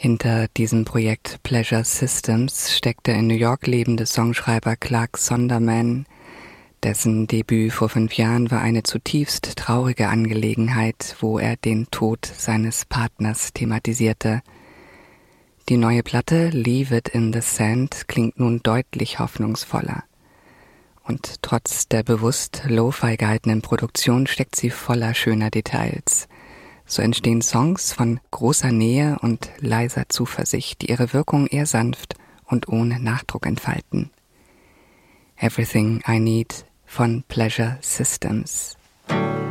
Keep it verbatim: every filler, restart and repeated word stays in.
Hinter diesem Projekt Pleasure Systems steckt der in New York lebende Songschreiber Clark Sonderman. Dessen Debüt vor fünf Jahren war eine zutiefst traurige Angelegenheit, wo er den Tod seines Partners thematisierte. Die neue Platte Leave It in the Sand klingt nun deutlich hoffnungsvoller. Und trotz der bewusst lo-fi gehaltenen Produktion steckt sie voller schöner Details. So entstehen Songs von großer Nähe und leiser Zuversicht, die ihre Wirkung eher sanft und ohne Nachdruck entfalten. Everything I Need von Pleasure Systems.